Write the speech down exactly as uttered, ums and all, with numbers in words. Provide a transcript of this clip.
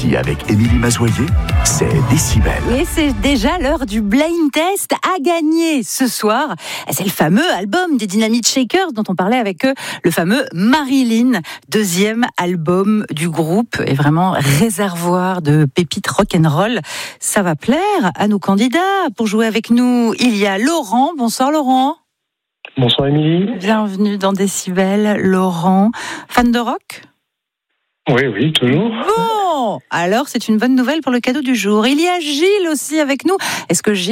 Midi avec Émilie Mazoyer, c'est Décibel. Et c'est déjà l'heure du blind test à gagner ce soir. C'est le fameux album des Dynamite Shakers dont on parlait avec eux, le fameux Marilyn, deuxième album du groupe et vraiment réservoir de pépites rock'n'roll. Ça va plaire à nos candidats. Pour jouer avec nous, il y a Laurent. Bonsoir Laurent. Bonsoir Émilie. Bienvenue dans Décibel. Laurent, fan de rock ? Oui, oui, toujours. Bon, alors c'est une bonne nouvelle pour le cadeau du jour. Il y a Gilles aussi avec nous. Est-ce que Gilles